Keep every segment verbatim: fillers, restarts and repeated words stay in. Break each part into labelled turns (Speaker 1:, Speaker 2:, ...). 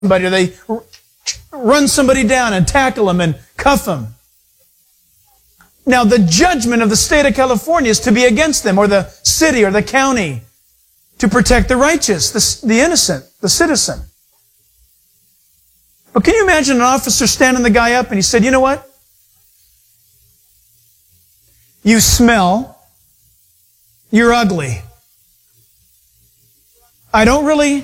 Speaker 1: somebody, or they run somebody down and tackle them and cuff them. Now, the judgment of the state of California is to be against them, or the city or the county, to protect the righteous, the, the innocent, the citizen. But can you imagine an officer standing the guy up and he said, you know what? You smell. You're ugly. I don't really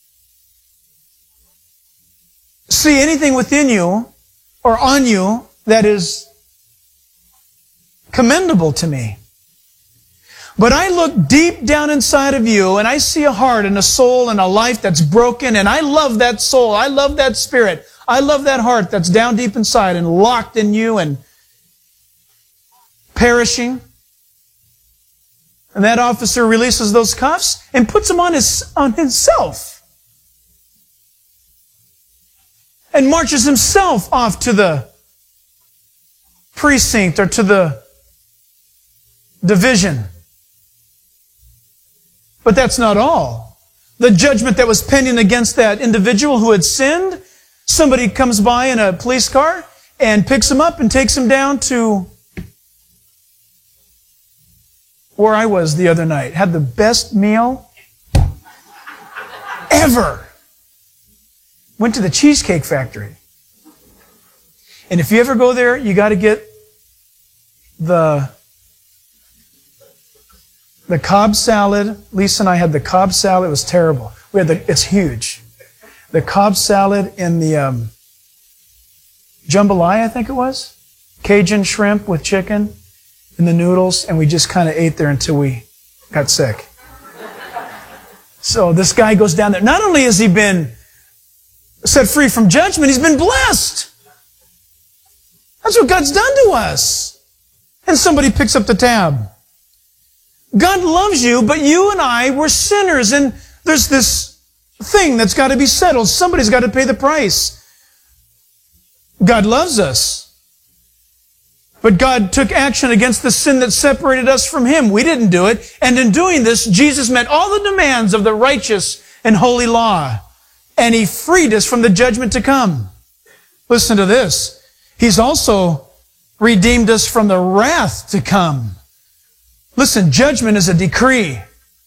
Speaker 1: see anything within you or on you that is commendable to me. But I look deep down inside of you and I see a heart and a soul and a life that's broken, and I love that soul. I love that spirit. I love that heart that's down deep inside and locked in you and perishing. And that officer releases those cuffs and puts them on his, on himself. And marches himself off to the precinct or to the division. But that's not all. The judgment that was pending against that individual who had sinned, somebody comes by in a police car and picks him up and takes him down to where I was the other night. Had the best meal ever. Went to the Cheesecake Factory. And if you ever go there, you got to get the the Cobb salad. Lisa and I had the Cobb salad. It was terrible. We had the, it's huge. The Cobb salad in the um, jambalaya, I think it was. Cajun shrimp with chicken and the noodles. And we just kind of ate there until we got sick. So this guy goes down there. Not only has he been set free from judgment, he's been blessed. That's what God's done to us. And somebody picks up the tab. God loves you, but you and I were sinners, and there's this thing that's got to be settled. Somebody's got to pay the price. God loves us. But God took action against the sin that separated us from Him. We didn't do it. And in doing this, Jesus met all the demands of the righteous and holy law. And He freed us from the judgment to come. Listen to this. He's also redeemed us from the wrath to come. Listen, judgment is a decree.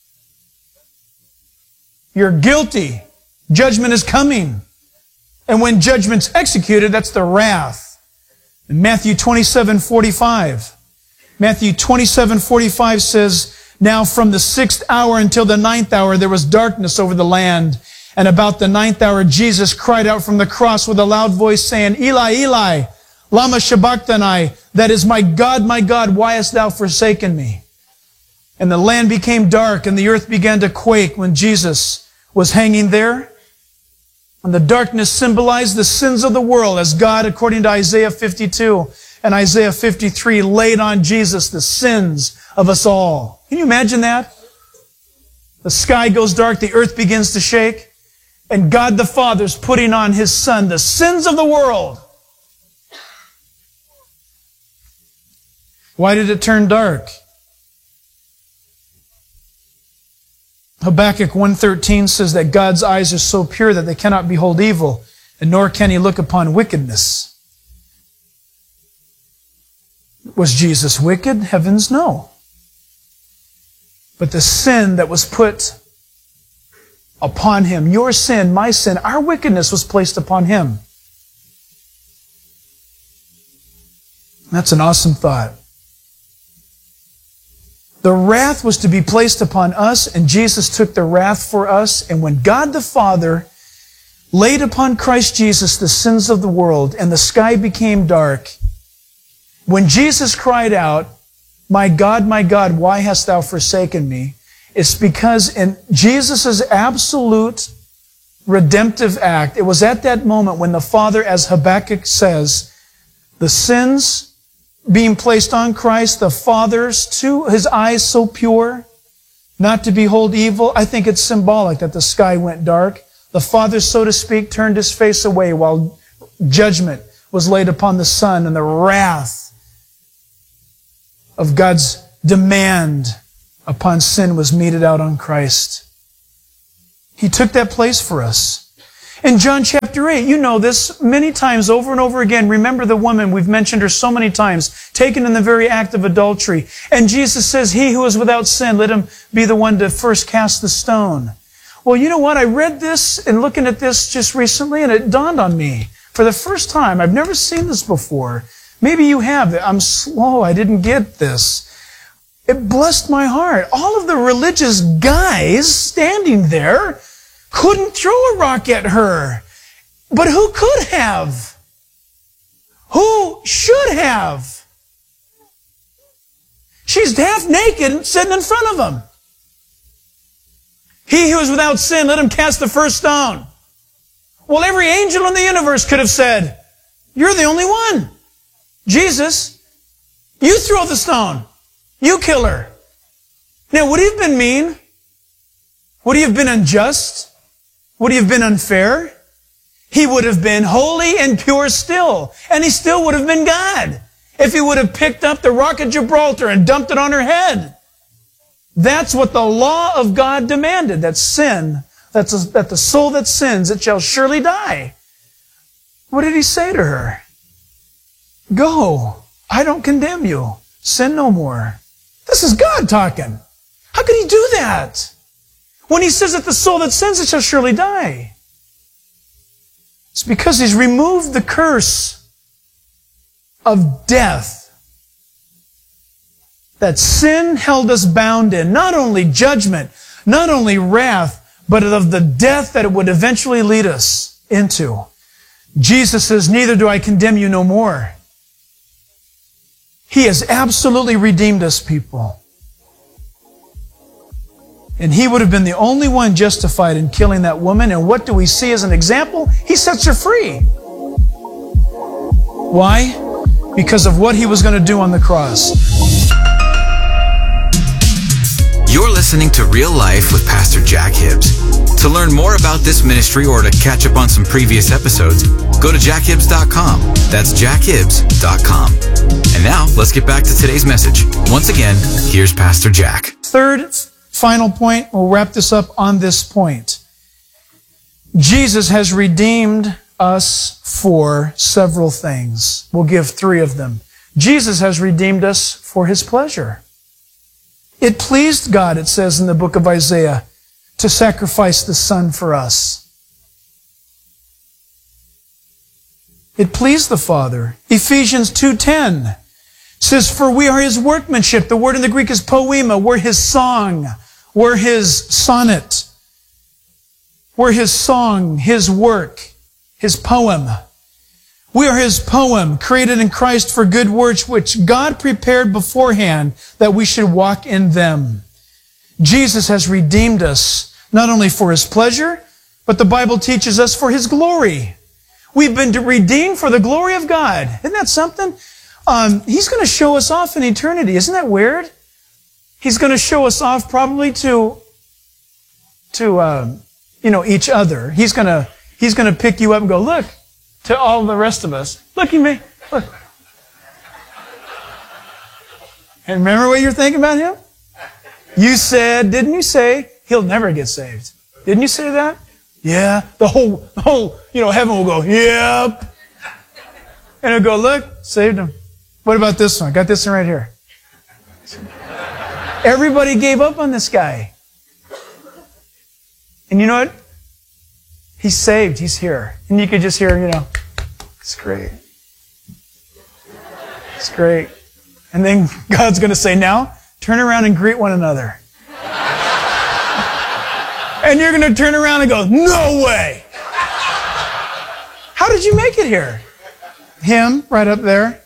Speaker 1: You're guilty. Judgment is coming. And when judgment's executed, that's the wrath. In Matthew twenty-seven forty-five. Matthew twenty-seven forty-five says, now from the sixth hour until the ninth hour, there was darkness over the land. And about the ninth hour, Jesus cried out from the cross with a loud voice, saying, Eli, Eli, lama sabachthani, that is, my God, my God, why hast thou forsaken me? And the land became dark, and the earth began to quake when Jesus was hanging there. And the darkness symbolized the sins of the world, as God, according to Isaiah fifty-two and Isaiah fifty-three, laid on Jesus the sins of us all. Can you imagine that? The sky goes dark, the earth begins to shake, and God the Father's putting on His Son the sins of the world. Why did it turn dark? Habakkuk one thirteen says that God's eyes are so pure that they cannot behold evil, and nor can He look upon wickedness. Was Jesus wicked? Heavens, no. But the sin that was put upon Him, your sin, my sin, our wickedness was placed upon Him. That's an awesome thought. The wrath was to be placed upon us, and Jesus took the wrath for us. And when God the Father laid upon Christ Jesus the sins of the world, and the sky became dark, when Jesus cried out, my God, my God, why hast thou forsaken me? It's because in Jesus' absolute redemptive act, it was at that moment when the Father, as Habakkuk says, the sins being placed on Christ, the Father's, to His eyes so pure, not to behold evil. I think it's symbolic that the sky went dark. The Father, so to speak, turned His face away while judgment was laid upon the Son, and the wrath of God's demand upon sin was meted out on Christ. He took that place for us. In John chapter eight, you know this many times over and over again. Remember the woman, we've mentioned her so many times, taken in the very act of adultery. And Jesus says, he who is without sin, let him be the one to first cast the stone. Well, you know what? I read this and looking at this just recently, and it dawned on me for the first time. I've never seen this before. Maybe you have. I'm slow. I didn't get this. It blessed my heart. All of the religious guys standing there couldn't throw a rock at her. But who could have? Who should have? She's half naked sitting in front of them. He who is without sin, let him cast the first stone. Well, every angel in the universe could have said, you're the only one. Jesus, you throw the stone. You kill her. Now, would he have been mean? Would he have been unjust? Would he have been unfair? He would have been holy and pure still. And he still would have been God if he would have picked up the rock of Gibraltar and dumped it on her head. That's what the law of God demanded, that sin, that's a, that the soul that sins, it shall surely die. What did he say to her? Go. I don't condemn you. Sin no more. This is God talking. How could he do that? When he says that the soul that sins, it shall surely die. It's because he's removed the curse of death that sin held us bound in. Not only judgment, not only wrath, but of the death that it would eventually lead us into. Jesus says, neither do I condemn you no more. He has absolutely redeemed us, people. And he would have been the only one justified in killing that woman. And what do we see as an example? He sets her free. Why? Because of what he was going to do on the cross.
Speaker 2: You're listening to Real Life with Pastor Jack Hibbs. To learn more about this ministry or to catch up on some previous episodes, go to jack hibbs dot com. That's jack hibbs dot com. And now, let's get back to today's message. Once again, here's Pastor Jack.
Speaker 1: Third, final point, we'll wrap this up on this point. Jesus has redeemed us for several things. We'll give three of them. Jesus has redeemed us for his pleasure. It pleased God, it says in the book of Isaiah, to sacrifice the Son for us. It pleased the Father. Ephesians two ten says, for we are his workmanship. The word in the Greek is poema. We're his song. We're his sonnet. We're his song, his work, his poem. We are his poem, created in Christ for good works, which God prepared beforehand that we should walk in them. Jesus has redeemed us, not only for his pleasure, but the Bible teaches us for his glory. We've been redeemed for the glory of God. Isn't that something? Um, he's going to show us off in eternity. Isn't that weird? He's going to show us off probably to, to uh, you know, each other. He's going to, he's going to pick you up and go, look, to all the rest of us. Look at me. Look. And remember what you're thinking about him? You said, didn't you say, he'll never get saved? Didn't you say that? Yeah. The whole, the whole, you know, heaven will go, yep. And it'll go, look, saved him. What about this one? I got this one right here. Everybody gave up on this guy. And you know what? He's saved. He's here. And you could just hear, you know, it's great. It's great. And then God's going to say, now, turn around and greet one another. And you're going to turn around and go, no way. How did you make it here? Him, right up there.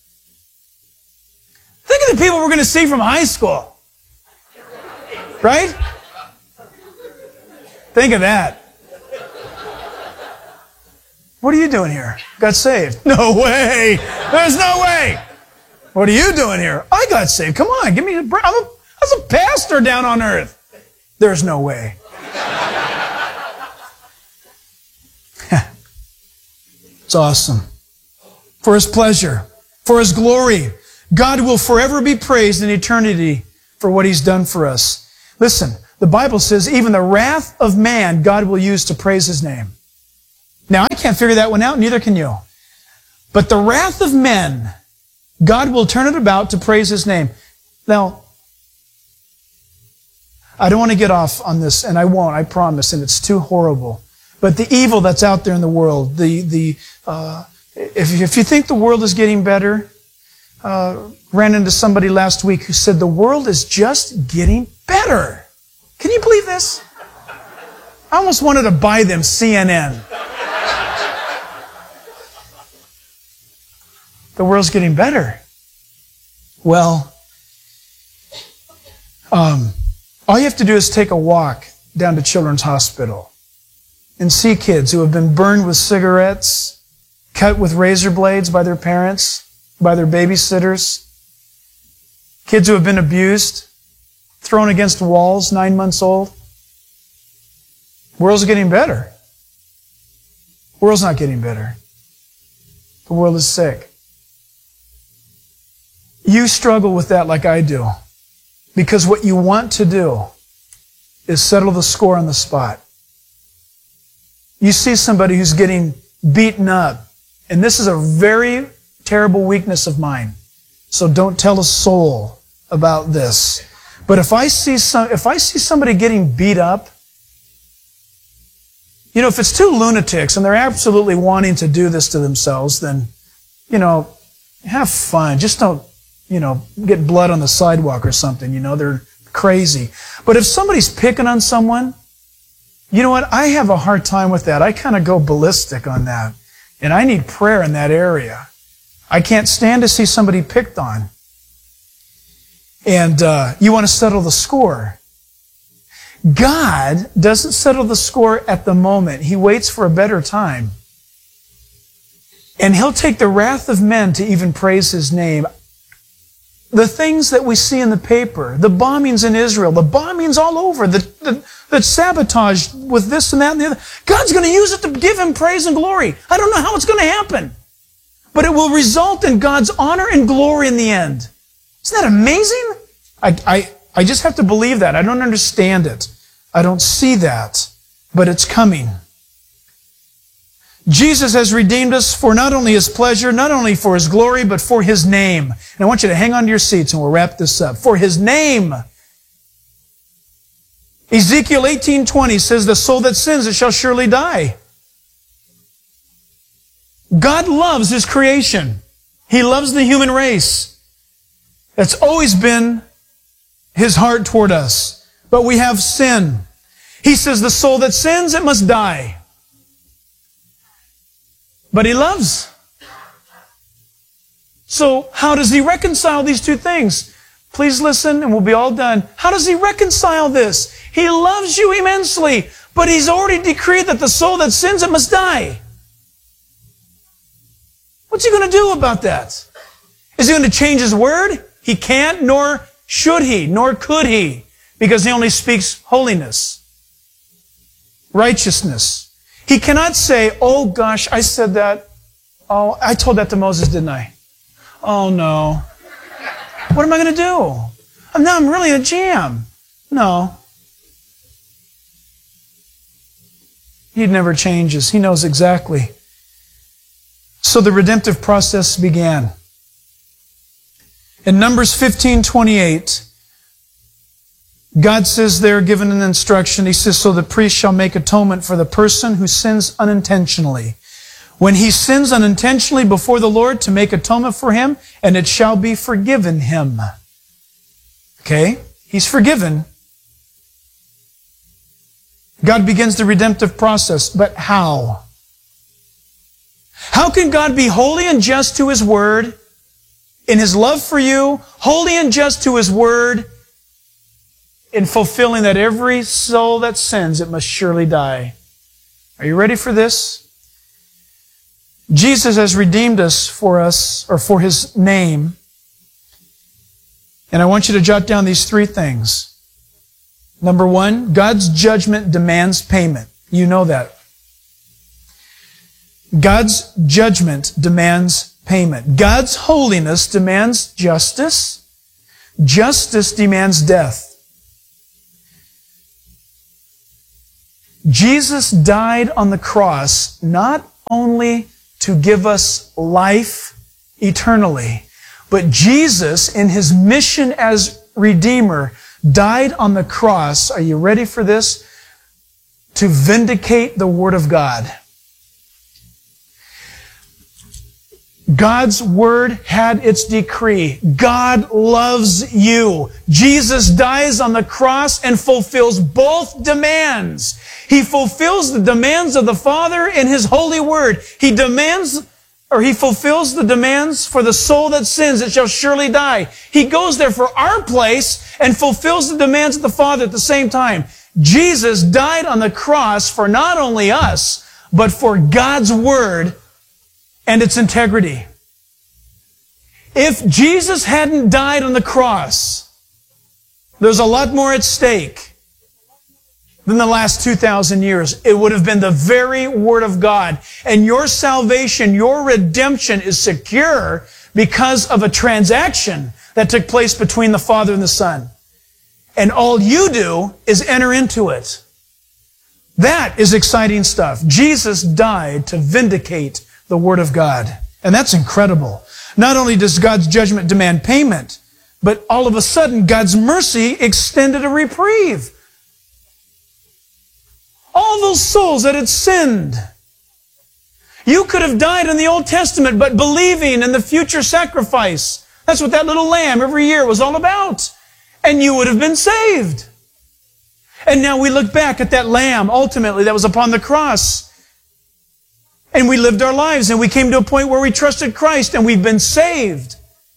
Speaker 1: Think of the people we're going to see from high school. Right? Think of that. What are you doing here? Got saved. No way. There's no way. What are you doing here? I got saved. Come on, give me a break. I'm a, I was a pastor down on earth. There's no way. It's awesome. For his pleasure, for his glory, God will forever be praised in eternity for what he's done for us. Listen, the Bible says even the wrath of man God will use to praise his name. Now, I can't figure that one out, neither can you. But the wrath of men, God will turn it about to praise His name. Now, I don't want to get off on this, and I won't, I promise, and it's too horrible. But the evil that's out there in the world, the the uh, if, if you think the world is getting better, uh, ran into somebody last week who said the world is just getting better. Can you believe this? I almost wanted to buy them C N N. The world's getting better. Well, um, all you have to do is take a walk down to Children's Hospital and see kids who have been burned with cigarettes, cut with razor blades by their parents, by their babysitters, kids who have been abused, thrown against walls, nine months old. The world's getting better. The world's not getting better. The world is sick. You struggle with that like I do, because what you want to do is settle the score on the spot. You see somebody who's getting beaten up, and this is a very terrible weakness of mine, so don't tell a soul about this. But if I see some, if I see somebody getting beat up, you know, if it's two lunatics and they're absolutely wanting to do this to themselves, then, you know, have fun. Just don't, you know, get blood on the sidewalk or something. You know, they're crazy. But if somebody's picking on someone, you know what? I have a hard time with that. I kind of go ballistic on that. And I need prayer in that area. I can't stand to see somebody picked on. And uh, you want to settle the score. God doesn't settle the score at the moment. He waits for a better time. And He'll take the wrath of men to even praise His name. The things that we see in the paper, the bombings in Israel, the bombings all over, the, the, the sabotage with this and that and the other, God's going to use it to give Him praise and glory. I don't know how it's going to happen, but it will result in God's honor and glory in the end. Isn't that amazing? I, I, I just have to believe that. I don't understand it. I don't see that, but it's coming. Jesus has redeemed us for not only His pleasure, not only for His glory, but for His name. And I want you to hang on to your seats and we'll wrap this up. For His name. Ezekiel eighteen twenty says, the soul that sins, it shall surely die. God loves His creation. He loves the human race. That's always been His heart toward us. But we have sin. He says the soul that sins, it must die. But He loves. So how does He reconcile these two things? Please listen and we'll be all done. How does He reconcile this? He loves you immensely, but He's already decreed that the soul that sins, it must die. What's He going to do about that? Is He going to change His word? He can't, nor should He, nor could He, because He only speaks holiness, righteousness. He cannot say, oh gosh, I said that. Oh, I told that to Moses, didn't I? Oh no. What am I going to do? Now I'm really in a jam. No. He never changes. He knows exactly. So the redemptive process began. In Numbers fifteen twenty-eight, God says there, given an instruction, He says, so the priest shall make atonement for the person who sins unintentionally. When he sins unintentionally before the Lord, to make atonement for him, and it shall be forgiven him. Okay? He's forgiven. God begins the redemptive process, but how? How can God be holy and just to His word, in His love for you, holy and just to His word, in fulfilling that every soul that sins, it must surely die? Are you ready for this? Jesus has redeemed us for us, or for His name. And I want you to jot down these three things. Number one, God's judgment demands payment. You know that. God's judgment demands payment. God's holiness demands justice. Justice demands death. Jesus died on the cross not only to give us life eternally, but Jesus, in his mission as Redeemer, died on the cross, are you ready for this? To vindicate the Word of God. God's Word had its decree. God loves you. Jesus dies on the cross and fulfills both demands. He fulfills the demands of the Father in His holy Word. He demands, or He fulfills the demands for the soul that sins, it shall surely die. He goes there for our place and fulfills the demands of the Father at the same time. Jesus died on the cross for not only us, but for God's Word and its integrity. If Jesus hadn't died on the cross, there's a lot more at stake than the last two thousand years. It would have been the very Word of God. And your salvation, your redemption is secure because of a transaction that took place between the Father and the Son. And all you do is enter into it. That is exciting stuff. Jesus died to vindicate the Word of God. And that's incredible. Not only does God's judgment demand payment, but all of a sudden God's mercy extended a reprieve. All those souls that had sinned. You could have died in the Old Testament, but believing in the future sacrifice. That's what that little lamb every year was all about. And you would have been saved. And now we look back at that lamb, ultimately, that was upon the cross. And we lived our lives, and we came to a point where we trusted Christ, and we've been saved.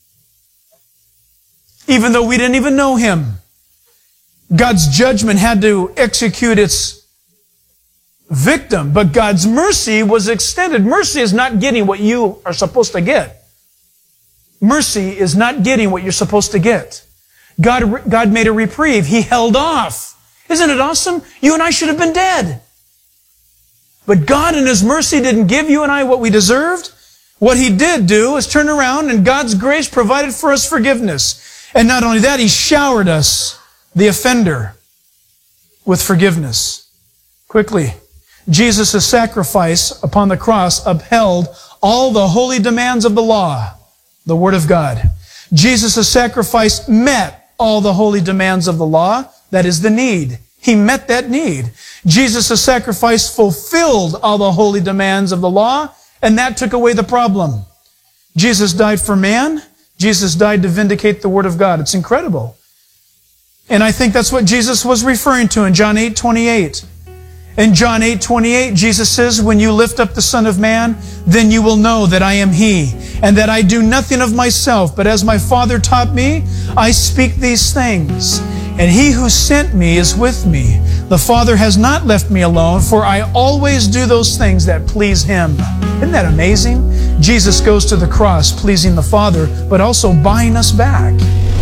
Speaker 1: Even though we didn't even know Him. God's judgment had to execute its victim, but God's mercy was extended. Mercy is not getting what you are supposed to get. Mercy is not getting what you're supposed to get. God, God made a reprieve. He held off. Isn't it awesome? You and I should have been dead. But God in His mercy didn't give you and I what we deserved. What He did do is turn around, and God's grace provided for us forgiveness. And not only that, He showered us, the offender, with forgiveness. Quickly, Jesus' sacrifice upon the cross upheld all the holy demands of the law, the Word of God. Jesus' sacrifice met all the holy demands of the law, that is the need. He met that need. Jesus' sacrifice fulfilled all the holy demands of the law, and that took away the problem. Jesus died for man. Jesus died to vindicate the Word of God. It's incredible. And I think that's what Jesus was referring to in John eight twenty-eight. In John eight twenty-eight, Jesus says, when you lift up the Son of Man, then you will know that I am He, and that I do nothing of myself, but as my Father taught me, I speak these things. And He who sent me is with me. The Father has not left me alone, for I always do those things that please Him. Isn't that amazing? Jesus goes to the cross pleasing the Father, but also buying us back.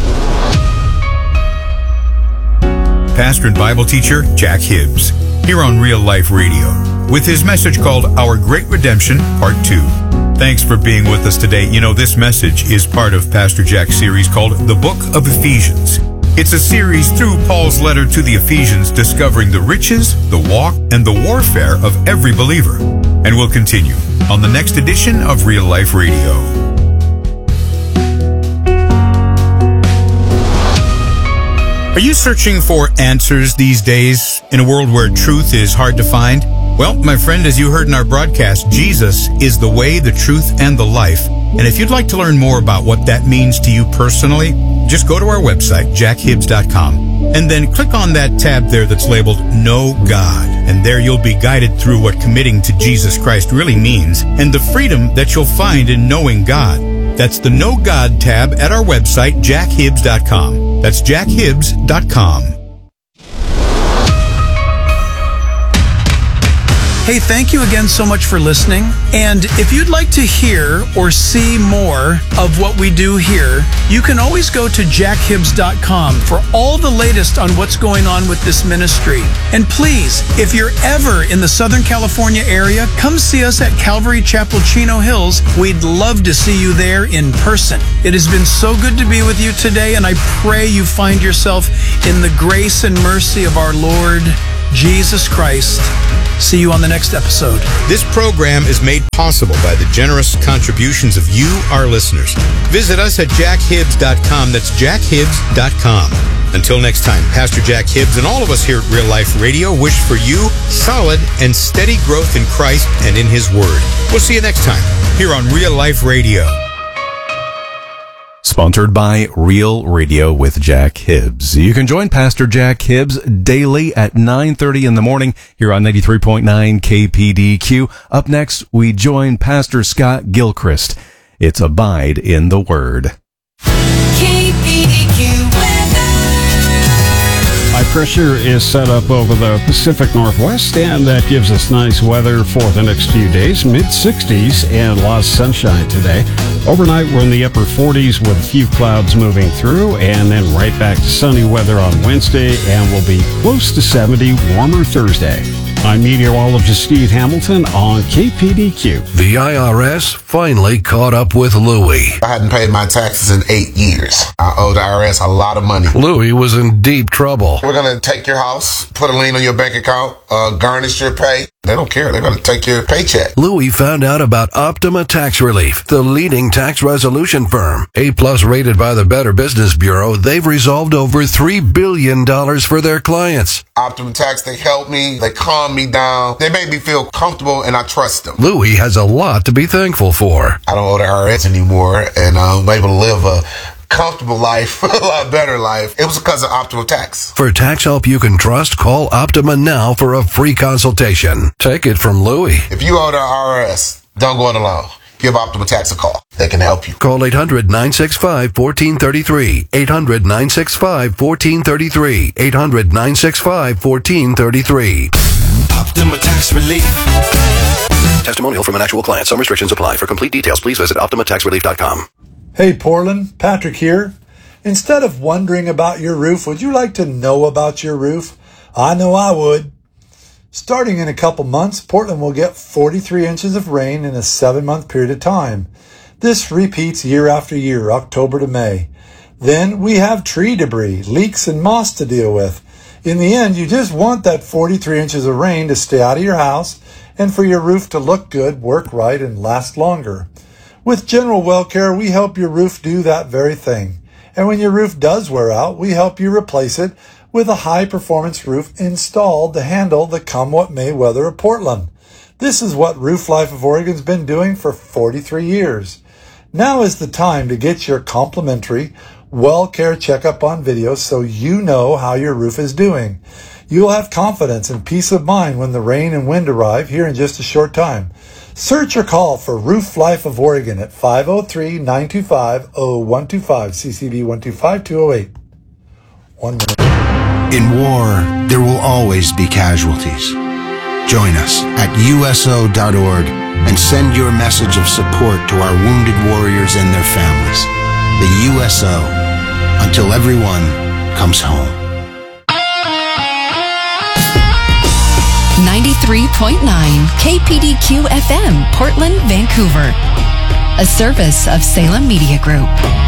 Speaker 3: Pastor and Bible teacher Jack Hibbs, here on Real Life Radio, with his message called Our Great Redemption, Part two. Thanks for being with us today. You know, this message is part of Pastor Jack's series called The Book of Ephesians. It's a series through Paul's letter to the Ephesians, discovering the riches, the walk, and the warfare of every believer. And we'll continue on the next edition of Real Life Radio. Are you searching for answers these days in a world where truth is hard to find? Well, my friend, as you heard in our broadcast, Jesus is the way, the truth, and the life. And if you'd like to learn more about what that means to you personally, just go to our website, jack hibbs dot com, and then click on that tab there that's labeled Know God. And there you'll be guided through what committing to Jesus Christ really means and the freedom that you'll find in knowing God. That's the Know God tab at our website, jack hibbs dot com. That's jack hibbs dot com.
Speaker 1: Hey, thank you again so much for listening. And if you'd like to hear or see more of what we do here, you can always go to jack hibbs dot com for all the latest on what's going on with this ministry. And please, if you're ever in the Southern California area, come see us at Calvary Chapel, Chino Hills. We'd love to see you there in person. It has been so good to be with you today, and I pray you find yourself in the grace and mercy of our Lord Jesus Christ. See you on the next episode.
Speaker 3: This program is made possible by the generous contributions of you, our listeners. Visit us at jack hibbs dot com. That's jack hibbs dot com. Until next time, Pastor Jack Hibbs and all of us here at Real Life Radio wish for you solid and steady growth in Christ and in His Word. We'll see you next time here on Real Life Radio.
Speaker 4: Sponsored by Real Radio with Jack Hibbs. You can join Pastor Jack Hibbs daily at nine thirty in the morning here on ninety-three point nine K P D Q. Up next, we join Pastor Scott Gilchrist. It's Abide in the Word.
Speaker 5: K P D Q weather.
Speaker 6: High pressure is set up over the Pacific Northwest, and that gives us nice weather for the next few days. mid sixties and a lot of sunshine today. Overnight, we're in the upper forties with a few clouds moving through, and then right back to sunny weather on Wednesday, and we'll be close to seventy, warmer Thursday. I'm meteorologist Steve Hamilton on K P D Q.
Speaker 7: The I R S finally caught up with Louie.
Speaker 8: I hadn't paid my taxes in eight years. I owe the I R S a lot of money.
Speaker 7: Louie was in deep trouble.
Speaker 8: We're going to take your house, put a lien on your bank account, uh, garnish your pay. They don't care. They're going to take your paycheck.
Speaker 7: Louie found out about Optima Tax Relief, the leading tax resolution firm. A-plus rated by the Better Business Bureau, they've resolved over three billion dollars for their clients.
Speaker 8: Optima Tax, they help me. They calm me down. They make me feel comfortable, and I trust them.
Speaker 7: Louie has a lot to be thankful for.
Speaker 8: I don't owe the I R S anymore, and I'm able to live a comfortable life, a lot better life. It was because of Optima Tax.
Speaker 7: For tax help you can trust, call Optima now for a free consultation. Take it from Louie.
Speaker 8: If you owe the I R S, don't go it alone. Give Optima Tax a call. They can help you.
Speaker 7: Call eight hundred, nine six five, one four three three. eight hundred, nine six five, one four three three. eight hundred, nine six five, one four three three.
Speaker 5: Optima Tax Relief.
Speaker 7: Testimonial from an actual client. Some restrictions apply. For complete details, please visit optima tax relief dot com.
Speaker 9: Hey Portland, Patrick here. Instead of wondering about your roof, would you like to know about your roof? I know I would. Starting in a couple months, Portland will get forty-three inches of rain in a seven-month period of time. This repeats year after year, October to May. Then we have tree debris, leaks, and moss to deal with. In the end, you just want that forty-three inches of rain to stay out of your house and for your roof to look good, work right, and last longer. With General Well Care, we help your roof do that very thing. And when your roof does wear out, we help you replace it with a high-performance roof installed to handle the come-what-may weather of Portland. This is what Roof Life of Oregon's been doing for forty-three years. Now is the time to get your complimentary Well Care checkup on video so you know how your roof is doing. You'll have confidence and peace of mind when the rain and wind arrive here in just a short time. Search or call for Roof Life of Oregon at five oh three, nine two five, oh one two five, C C B one two five, two oh eight. One minute.
Speaker 10: In war, there will always be casualties. Join us at U S O dot org and send your message of support to our wounded warriors and their families. The U S O, until everyone comes home.
Speaker 11: ninety-three point nine K P D Q F M, Portland, Vancouver. A service of Salem Media Group.